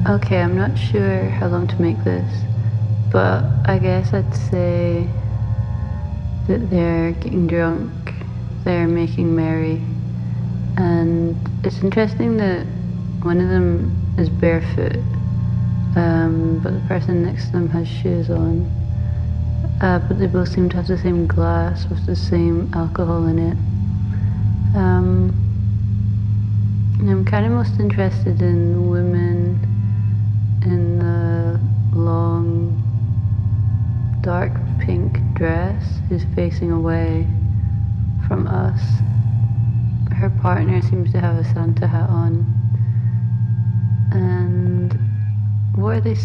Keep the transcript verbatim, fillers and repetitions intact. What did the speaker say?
Okay, I'm not sure how long to make this, but I guess I'd say that they're getting drunk, they're making merry, and it's interesting that one of them is barefoot, um, but the person next to them has shoes on. Uh, but they both seem to have the same glass with the same alcohol in it. Um, and I'm kind of most interested in the woman in the long, dark pink dress who's facing away from us. Her partner seems to have a Santa hat on. And what are they